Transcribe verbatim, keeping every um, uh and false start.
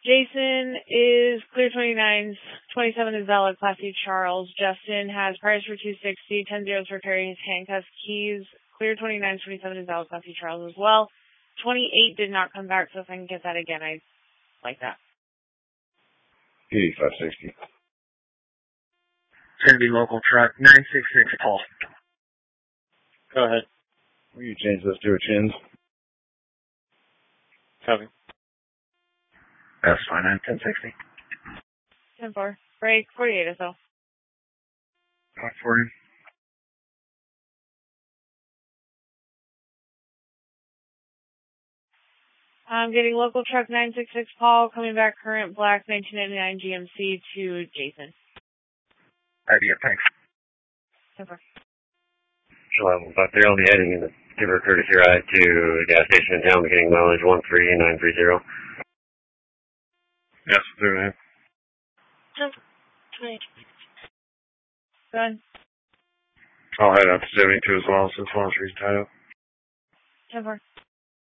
Jason is clear twenty-nines, twenty-seven is valid, Class C Charles. Justin has priors for two sixty, ten zeros for carrying his handcuffs, keys, clear twenty-nines, twenty-seven is valid, Class C Charles as well. twenty-eight did not come back, so if I can get that again, I'd like that. eighty-five sixty. It's going to be local truck, nine six six, Paul. Go ahead. Will you change those to a chins? Copy. That's fine, I'm ten sixty. ten four. Break, forty-eight S O. Talk for him. I'm getting local truck nine six six Paul, coming back current black nineteen ninety-nine G M C to Jason. Idea, thanks. ten four. July one five three, I'll be heading in the give her a courtesy ride to the gas station in town, beginning mileage one three nine three zero. Yes, through there. Go ahead. I'll head out to seventy-two as well, since Long Street's tied up. ten four.